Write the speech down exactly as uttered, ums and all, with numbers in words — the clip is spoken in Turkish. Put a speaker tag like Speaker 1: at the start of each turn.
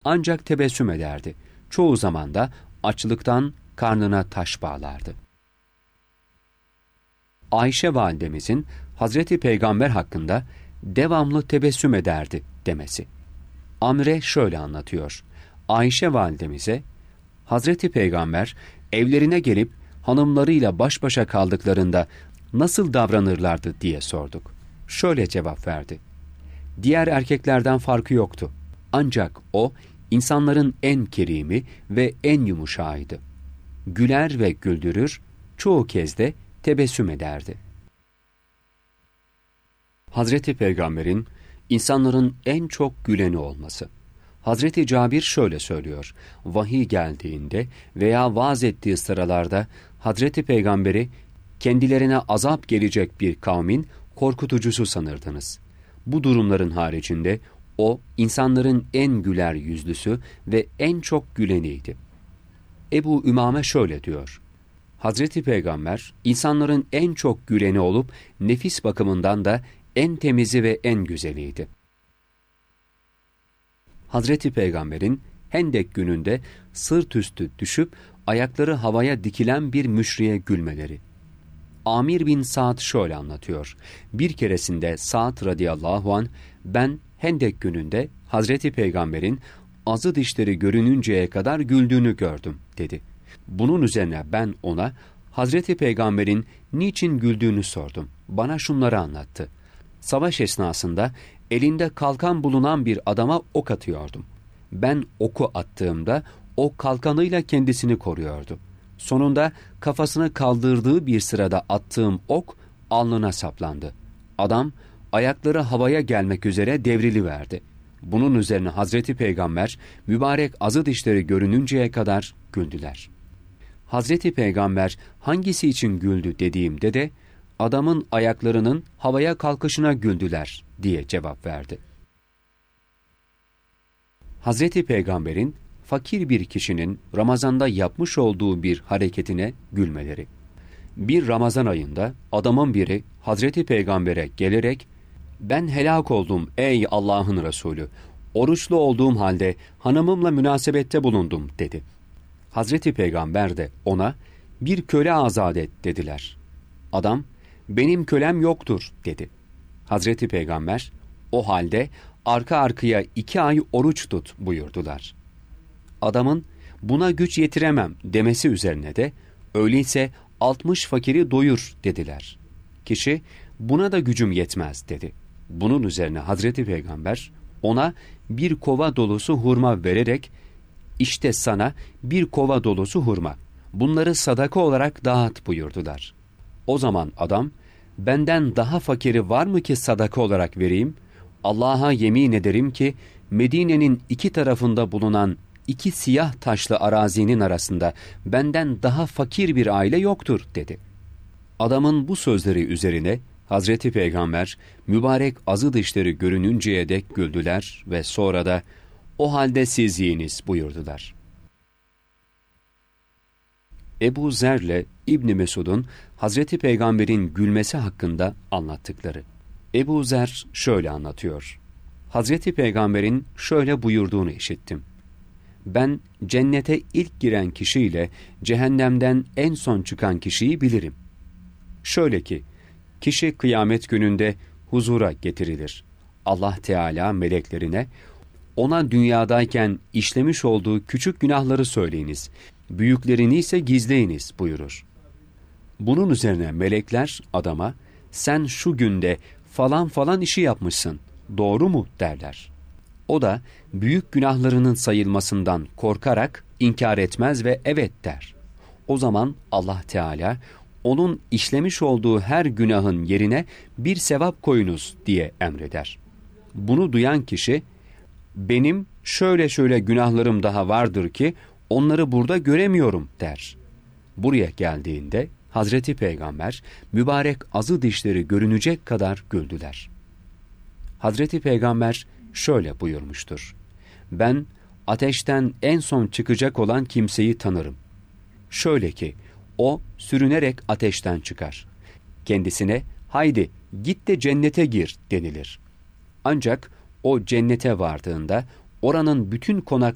Speaker 1: ancak tebessüm ederdi. Çoğu zaman da açlıktan karnına taş bağlardı. Ayşe validemizin Hazreti Peygamber hakkında devamlı tebessüm ederdi demesi. Amre şöyle anlatıyor. Ayşe validemize, Hazreti Peygamber evlerine gelip hanımlarıyla baş başa kaldıklarında nasıl davranırlardı diye sorduk. Şöyle cevap verdi. Diğer erkeklerden farkı yoktu. Ancak o, insanların en kerimi ve en yumuşağıydı. Güler ve güldürür, çoğu kez de tebessüm ederdi. Hazreti Peygamber'in insanların en çok güleni olması. Hazreti Cabir şöyle söylüyor. Vahiy geldiğinde veya vaaz ettiği sıralarda Hazreti Peygamber'i kendilerine azap gelecek bir kavmin korkutucusu sanırdınız. Bu durumların haricinde o insanların en güler yüzlüsü ve en çok güleniydi. Ebu Ümame şöyle diyor. Hazreti Peygamber insanların en çok güleni olup nefis bakımından da en temizi ve en güzeliydi. Hazreti Peygamber'in Hendek gününde sırt üstü düşüp ayakları havaya dikilen bir müşriye gülmeleri. Amir bin Sa'd şöyle anlatıyor. Bir keresinde Sa'd radıyallahu anh, ben Hendek gününde Hazreti Peygamber'in azı dişleri görününceye kadar güldüğünü gördüm dedi. Bunun üzerine ben ona Hazreti Peygamber'in niçin güldüğünü sordum. Bana şunları anlattı. Savaş esnasında elinde kalkan bulunan bir adama ok atıyordum. Ben oku attığımda o kalkanıyla kendisini koruyordu. Sonunda kafasını kaldırdığı bir sırada attığım ok alnına saplandı. Adam ayakları havaya gelmek üzere devriliverdi. Bunun üzerine Hazreti Peygamber mübarek azı dişleri görününceye kadar güldüler. Hazreti Peygamber hangisi için güldü dediğimde de adamın ayaklarının havaya kalkışına güldüler diye cevap verdi. Hazreti Peygamber'in fakir bir kişinin Ramazan'da yapmış olduğu bir hareketine gülmeleri. Bir Ramazan ayında adamın biri Hazreti Peygamber'e gelerek "Ben helak oldum ey Allah'ın Resulü. Oruçlu olduğum halde hanımımla münasebette bulundum." dedi. Hazreti Peygamber de ona "Bir köle azat et." dediler. Adam "Benim kölem yoktur." dedi. Hazreti Peygamber "O halde arka arkaya iki ay oruç tut." buyurdular. Adamın "Buna güç yetiremem." demesi üzerine de "Öyleyse altmış fakiri doyur." dediler. Kişi "Buna da gücüm yetmez." dedi. Bunun üzerine Hazreti Peygamber ona bir kova dolusu hurma vererek "İşte sana bir kova dolusu hurma. Bunları sadaka olarak dağıt." buyurdular. O zaman adam "Benden daha fakiri var mı ki sadaka olarak vereyim? Allah'a yemin ederim ki Medine'nin iki tarafında bulunan iki siyah taşlı arazinin arasında benden daha fakir bir aile yoktur." dedi. Adamın bu sözleri üzerine Hazreti Peygamber mübarek azı dişleri görününceye dek güldüler ve sonra da "O halde siz yiyiniz." buyurdular. Ebu Zer'le İbn Mesud'un Hazreti Peygamber'in gülmesi hakkında anlattıkları. Ebu Zer şöyle anlatıyor. Hazreti Peygamber'in şöyle buyurduğunu işittim. "Ben cennete ilk giren kişiyle cehennemden en son çıkan kişiyi bilirim. Şöyle ki, kişi kıyamet gününde huzura getirilir. Allah Teala meleklerine, ona dünyadayken işlemiş olduğu küçük günahları söyleyiniz, büyüklerini ise gizleyiniz buyurur. Bunun üzerine melekler adama, sen şu günde falan falan işi yapmışsın, doğru mu derler. O da büyük günahlarının sayılmasından korkarak inkar etmez ve evet der. O zaman Allah Teala, onun işlemiş olduğu her günahın yerine bir sevap koyunuz diye emreder. Bunu duyan kişi, benim şöyle şöyle günahlarım daha vardır ki onları burada göremiyorum der. Buraya geldiğinde Hazreti Peygamber mübarek azı dişleri görünecek kadar güldüler. Hazreti Peygamber şöyle buyurmuştur. Ben ateşten en son çıkacak olan kimseyi tanırım. Şöyle ki o sürünerek ateşten çıkar. Kendisine haydi git de cennete gir denilir. Ancak o cennete vardığında oranın bütün konak